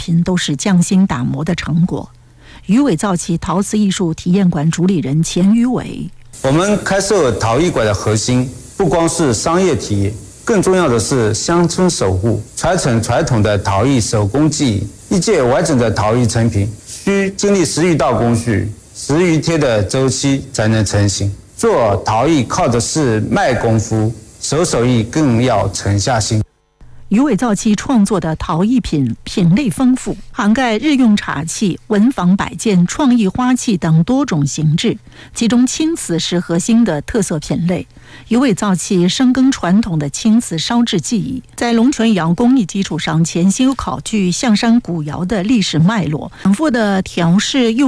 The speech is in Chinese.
品都是匠心打磨的成果。鱼尾造器陶瓷艺术体验馆主理人钱于伟： 我们开设陶艺馆的核心不光是商业体验，更重要的是乡村守护，传承传统的陶艺手工技艺。一件完整的陶艺成品需经历10余道工序、10余天的周期才能成型。做陶艺靠的是卖功夫，手艺更要沉下心。 鱼尾造器创作的陶艺品品类丰富，涵盖日用茶器、文房摆件、创意花器等多种形制，其中青瓷是核心的特色品类。鱼尾造器深耕传统的青瓷烧制技艺，在龙泉窑工艺基础上潜心考据象山古窑的历史脉络，反复的调试